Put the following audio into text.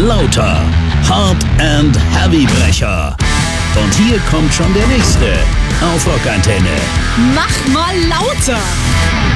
lauter. Hard and Heavy Brecher. Und hier kommt schon der nächste auf Rockantenne. Mach mal lauter!